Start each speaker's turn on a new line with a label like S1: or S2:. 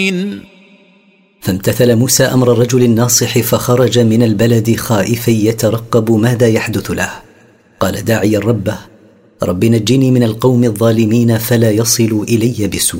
S1: فامتثل موسى أمر الرجل الناصح فخرج من البلد خائفا يترقب ماذا يحدث له. قال داعيا ربه: رب نجني من القوم الظالمين فلا يصلوا إلي بسوء.